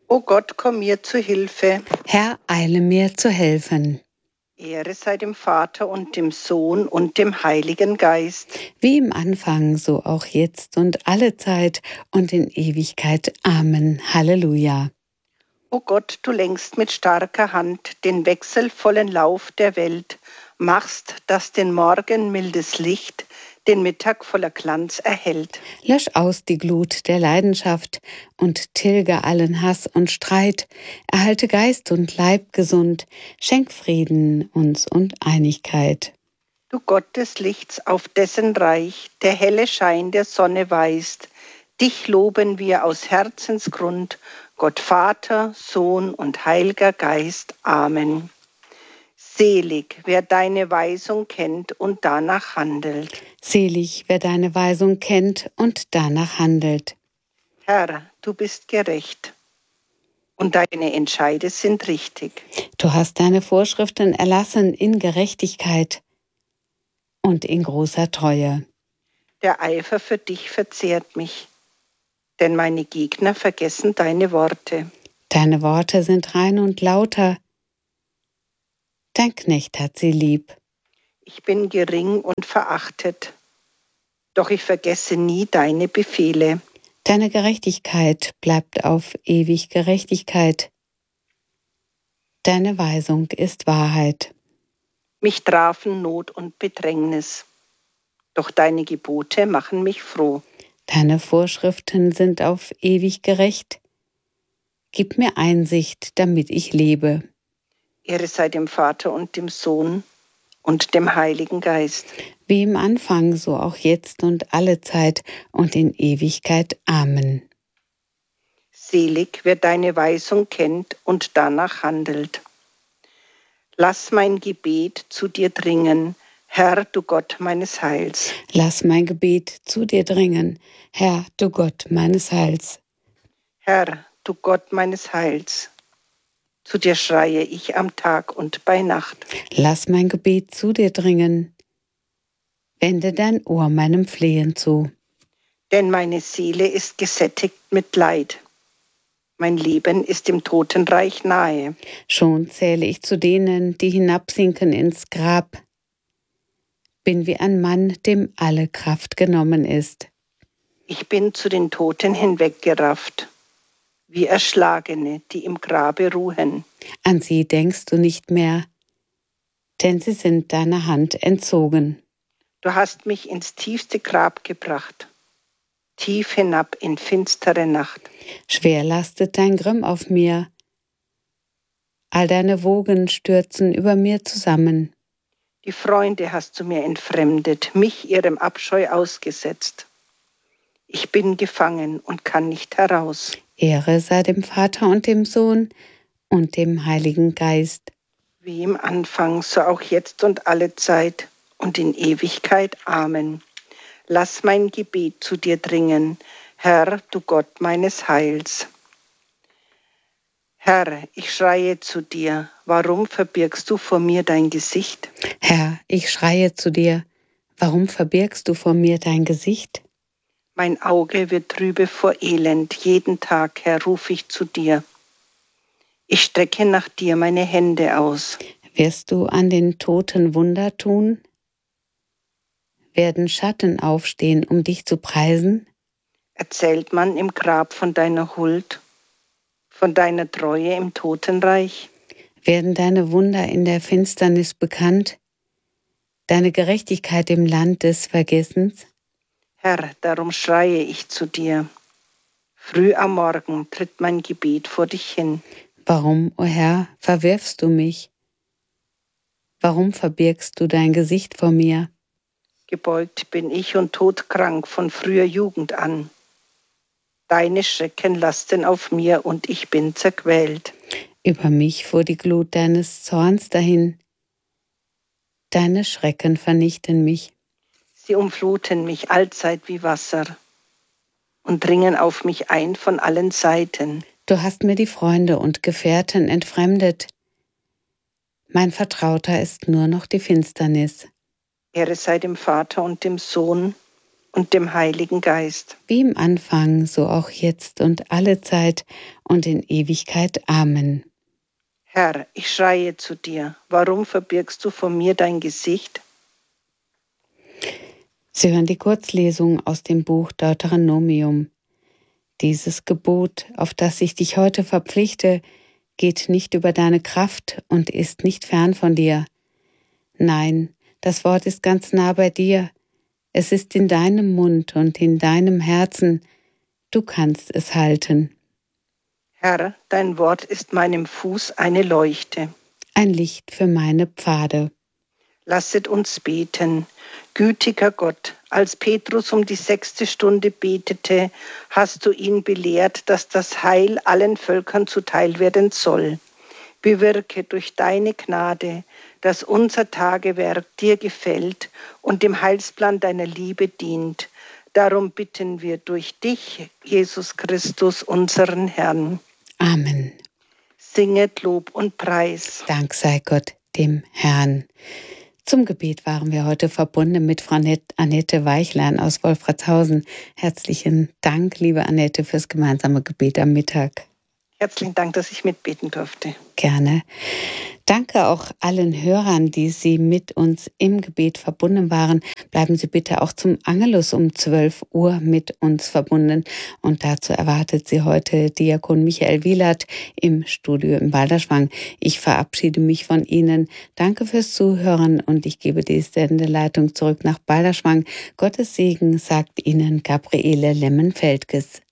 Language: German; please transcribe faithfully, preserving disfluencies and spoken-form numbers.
O Gott, komm mir zu Hilfe. Herr, eile mir zu helfen. Ehre sei dem Vater und dem Sohn und dem Heiligen Geist. Wie im Anfang, so auch jetzt und alle Zeit und in Ewigkeit. Amen. Halleluja. O Gott, du lenkst mit starker Hand den wechselvollen Lauf der Welt, machst, dass den Morgen mildes Licht den Mittag voller Glanz erhellt. Lösch aus die Glut der Leidenschaft und tilge allen Hass und Streit. Erhalte Geist und Leib gesund, schenk Frieden uns und Einigkeit. Du Gott des Lichts, auf dessen Reich der helle Schein der Sonne weist, dich loben wir aus Herzensgrund, Gott Vater, Sohn und Heiliger Geist. Amen. Selig, wer deine Weisung kennt und danach handelt. Selig, wer deine Weisung kennt und danach handelt. Herr, du bist gerecht und deine Entscheide sind richtig. Du hast deine Vorschriften erlassen in Gerechtigkeit und in großer Treue. Der Eifer für dich verzehrt mich, denn meine Gegner vergessen deine Worte. Deine Worte sind rein und lauter. Dein Knecht hat sie lieb. Ich bin gering und verachtet, doch ich vergesse nie deine Befehle. Deine Gerechtigkeit bleibt auf ewig Gerechtigkeit. Deine Weisung ist Wahrheit. Mich trafen Not und Bedrängnis, doch deine Gebote machen mich froh. Deine Vorschriften sind auf ewig gerecht. Gib mir Einsicht, damit ich lebe. Ehre sei dem Vater und dem Sohn und dem Heiligen Geist. Wie im Anfang, so auch jetzt und alle Zeit und in Ewigkeit. Amen. Selig, wer deine Weisung kennt und danach handelt. Lass mein Gebet zu dir dringen, Herr, du Gott meines Heils. Lass mein Gebet zu dir dringen, Herr, du Gott meines Heils. Herr, du Gott meines Heils. Zu dir schreie ich am Tag und bei Nacht. Lass mein Gebet zu dir dringen. Wende dein Ohr meinem Flehen zu. Denn meine Seele ist gesättigt mit Leid. Mein Leben ist im Totenreich nahe. Schon zähle ich zu denen, die hinabsinken ins Grab. Bin wie ein Mann, dem alle Kraft genommen ist. Ich bin zu den Toten hinweggerafft, wie Erschlagene, die im Grabe ruhen. An sie denkst du nicht mehr, denn sie sind deiner Hand entzogen. Du hast mich ins tiefste Grab gebracht, tief hinab in finstere Nacht. Schwer lastet dein Grimm auf mir, all deine Wogen stürzen über mir zusammen. Die Freunde hast du mir entfremdet, mich ihrem Abscheu ausgesetzt. Ich bin gefangen und kann nicht heraus. Ehre sei dem Vater und dem Sohn und dem Heiligen Geist. Wie im Anfang, so auch jetzt und alle Zeit und in Ewigkeit. Amen. Lass mein Gebet zu dir dringen, Herr, du Gott meines Heils. Herr, ich schreie zu dir, warum verbirgst du vor mir dein Gesicht? Herr, ich schreie zu dir, warum verbirgst du vor mir dein Gesicht? Mein Auge wird trübe vor Elend, jeden Tag, Herr, ruf ich zu dir. Ich strecke nach dir meine Hände aus. Wirst du an den Toten Wunder tun? Werden Schatten aufstehen, um dich zu preisen? Erzählt man im Grab von deiner Huld, von deiner Treue im Totenreich? Werden deine Wunder in der Finsternis bekannt, deine Gerechtigkeit im Land des Vergessens? Herr, darum schreie ich zu dir. Früh am Morgen tritt mein Gebet vor dich hin. Warum, o Herr, verwirfst du mich? Warum verbirgst du dein Gesicht vor mir? Gebeugt bin ich und todkrank von früher Jugend an. Deine Schrecken lasten auf mir und ich bin zerquält. Über mich fuhr die Glut deines Zorns dahin. Deine Schrecken vernichten mich. Sie umfluten mich allzeit wie Wasser und dringen auf mich ein von allen Seiten. Du hast mir die Freunde und Gefährten entfremdet. Mein Vertrauter ist nur noch die Finsternis. Ehre sei dem Vater und dem Sohn und dem Heiligen Geist. Wie im Anfang, so auch jetzt und alle Zeit und in Ewigkeit. Amen. Herr, ich schreie zu dir, warum verbirgst du vor mir dein Gesicht? Sie hören die Kurzlesung aus dem Buch Deuteronomium. Dieses Gebot, auf das ich dich heute verpflichte, geht nicht über deine Kraft und ist nicht fern von dir. Nein, das Wort ist ganz nah bei dir. Es ist in deinem Mund und in deinem Herzen. Du kannst es halten. Herr, dein Wort ist meinem Fuß eine Leuchte. Ein Licht für meine Pfade. Lasset uns beten. Gütiger Gott, als Petrus um die sechste Stunde betete, hast du ihn belehrt, dass das Heil allen Völkern zuteil werden soll. Bewirke durch deine Gnade, dass unser Tagewerk dir gefällt und dem Heilsplan deiner Liebe dient. Darum bitten wir durch dich, Jesus Christus, unseren Herrn. Amen. Singet Lob und Preis. Dank sei Gott, dem Herrn. Zum Gebet waren wir heute verbunden mit Frau Annette Weichlein aus Wolfratshausen. Herzlichen Dank, liebe Annette, fürs gemeinsame Gebet am Mittag. Herzlichen Dank, dass ich mitbeten durfte. Gerne. Danke auch allen Hörern, die Sie mit uns im Gebet verbunden waren. Bleiben Sie bitte auch zum Angelus um zwölf Uhr mit uns verbunden. Und dazu erwartet Sie heute Diakon Michael Wielert im Studio im Balderschwang. Ich verabschiede mich von Ihnen. Danke fürs Zuhören und ich gebe die Sendeleitung zurück nach Balderschwang. Gottes Segen sagt Ihnen Gabriele Lemmenfeldges.